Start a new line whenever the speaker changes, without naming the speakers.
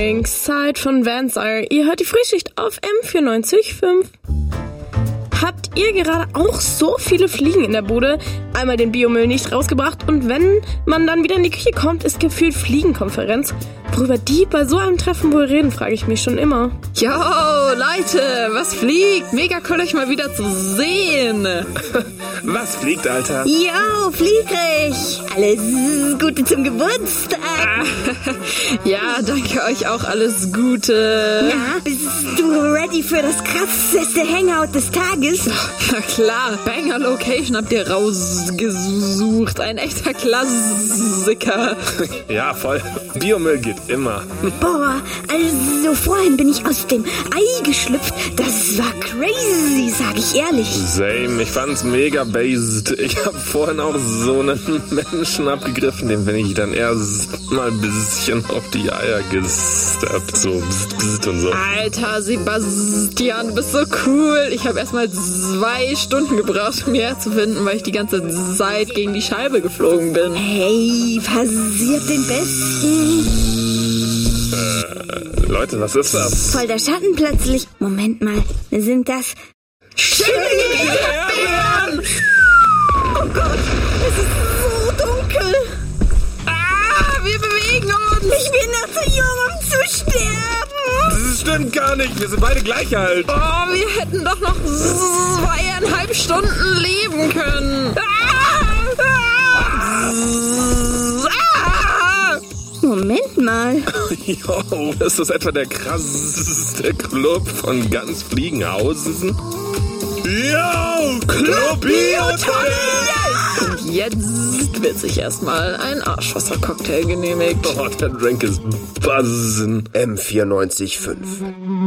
Trainingszeit von Vansire. Ihr hört die Frühschicht auf M94.5. Habt ihr gerade auch so viele Fliegen in der Bude? Einmal den Biomüll nicht rausgebracht und wenn man dann wieder in die Küche kommt, ist gefühlt Fliegenkonferenz. Worüber die bei so einem Treffen wohl reden, frage ich mich schon immer.
Yo, Leute, was fliegt? Mega cool, euch mal wieder zu sehen.
Was fliegt, Alter?
Yo, Fliegrich! Alles Gute zum Geburtstag!
Ja, danke euch auch, alles Gute.
Ja, bist du ready für das krasseste Hangout des Tages?
Na klar, Banger Location habt ihr rausgesucht. Ein echter Klassiker.
Ja, voll. Biomüll geht immer.
Boah, also vorhin bin ich aus dem Ei geschlüpft. Das war crazy, sag ich ehrlich.
Same, ich fand's mega based. Ich hab vorhin auch so einen Menschen abgegriffen, dem bin ich dann erst mal ein bisschen auf die Eier gesteppt. So bzzt und so.
Alter, Sebastian, du bist so cool. Ich habe erstmal 2 Stunden gebraucht, um hierher zu finden, weil ich die ganze Zeit gegen die Scheibe geflogen bin.
Hey, passiert den Besten.
Leute, was ist das?
Voll der Schatten plötzlich. Moment mal, sind das...
Erdbeeren!
Oh Gott, es ist so dunkel.
Wir bewegen uns.
Ich bin noch zu jung, um zu sterben.
Das stimmt gar nicht, wir sind beide gleich alt.
Oh, wir hätten doch noch 2,5 Stunden leben können.
Moment mal.
Jo, ist das etwa der krasseste Club von ganz Fliegenhausen? Yo, Club Biotonne!
Und jetzt wird sich erstmal ein Arschwassercocktail genehmigt.
Oh, der Drink ist buzzin'.
M94.5